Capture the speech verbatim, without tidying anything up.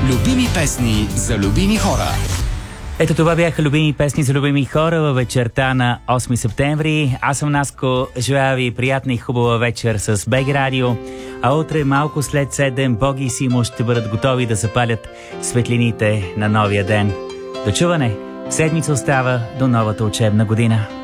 Любими песни за любими хора. Ето това бяха любими песни за любими хора във вечерта на осми септември. Аз съм Наско, желая ви приятна и хубава вечер с БГ Радио. А утре малко след седем Боги и Симо ще бъдат готови да запалят светлините на новия ден. До чуване! Седмица остава до новата учебна година.